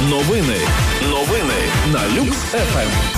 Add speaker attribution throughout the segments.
Speaker 1: Новини на Люкс ФМ.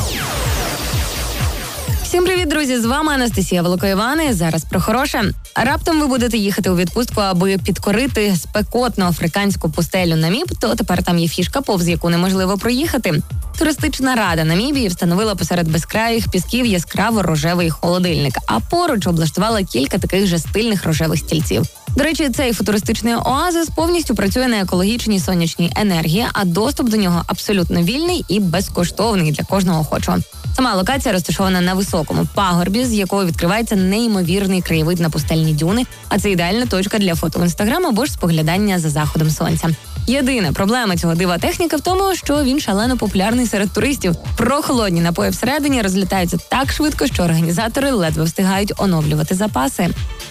Speaker 2: Всім привіт, друзі! З вами Анастасія Великоївана. Зараз про хороше. Раптом ви будете їхати у відпустку, аби підкорити спекотну африканську пустелю Наміб, то тепер там є фішка, повз яку неможливо проїхати. Туристична рада Намібії встановила посеред безкраїх пісків яскраво рожевий холодильник, а поруч облаштувала кілька таких же стильних рожевих стільців. До речі, цей футуристичний оазис повністю працює на екологічній сонячній енергії, а доступ до нього абсолютно вільний і безкоштовний для кожного охочого. Сама локація розташована на високому пагорбі, з якого відкривається неймовірний краєвид на пустельні дюни, а це ідеальна точка для фото в Інстаграм або ж споглядання за заходом сонця. Єдина проблема цього дива техніки в тому, що він шалено популярний серед туристів. Прохолодні напої всередині розлітаються так швидко, що організатори ледве встигають оновлювати запаси.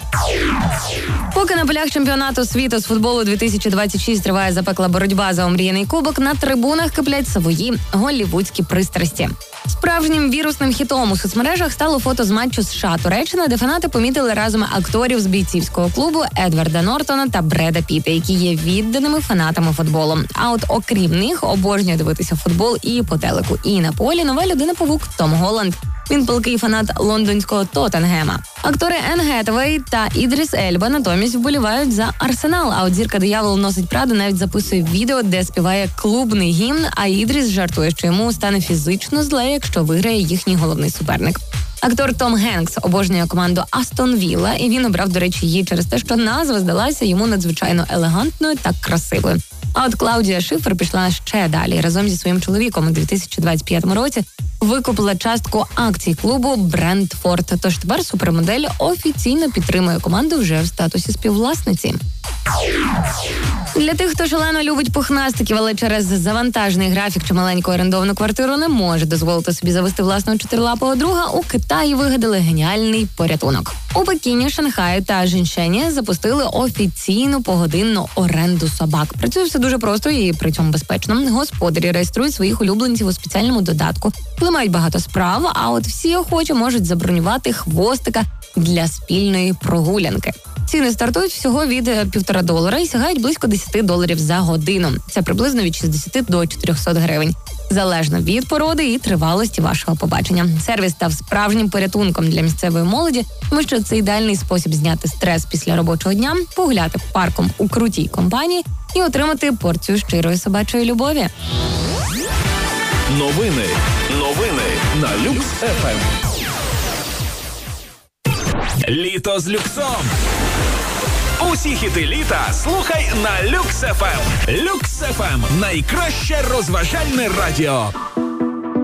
Speaker 2: Поки на полях чемпіонату світу з футболу 2026 триває запекла боротьба за омріяний кубок, на трибунах киплять свої голлівудські пристрасті. Справжнім вірусним хітом у соцмережах стало фото з матчу США-Туреччина, де фанати помітили разом акторів з бійцівського клубу Едварда Нортона та Бреда Піта, які є відданими фанатами футболу. А от окрім них обожнює дивитися футбол і по телеку, і на полі нова людина-павук Том Голланд. Він палкий фанат лондонського Тоттенгема. Актори Енн Гетевей та Ідріс Ельба натомість вболівають за Арсенал, а от зірка диявол носить Прадо навіть записує відео, де співає клубний гімн, а Ідріс жартує, що йому стане фізично зле, якщо виграє їхній головний суперник. Актор Том Генкс обожнює команду Астон Вілла, і він обрав, до речі, її через те, що назва здалася йому надзвичайно елегантною та красивою. А от Клаудія Шифер пішла ще далі. Разом зі своїм чоловіком у 2025 році викупила частку акцій клубу Брентфорд. Тож тепер супермодель офіційно підтримує команду вже в статусі співвласниці. Для тих, хто шалено любить пухнастиків, але через завантажений графік чи маленьку орендовану квартиру не може дозволити собі завести власного чотирилапого друга, у Китаї вигадали геніальний порятунок. У Пекіні, Шанхаї та Жіншені запустили офіційну погодинну оренду собак. Працює все дуже просто і при цьому безпечно. Господарі реєструють своїх улюбленців у спеціальному додатку, коли мають багато справ, а от всі охочі можуть забронювати хвостика для спільної прогулянки. Ціни стартують всього від $1,5 і сягають близько $10 за годину. Це приблизно від 60 до 400 гривень. Залежно від породи і тривалості вашого побачення. Сервіс став справжнім порятунком для місцевої молоді, тому що це ідеальний спосіб зняти стрес після робочого дня, погуляти парком у крутій компанії і отримати порцію щирої собачої любові.
Speaker 1: Новини на Люкс ФМ. Літо з люксом. Усі хіти літа слухай на Люкс ФМ. Люкс ФМ – найкраще розважальне радіо.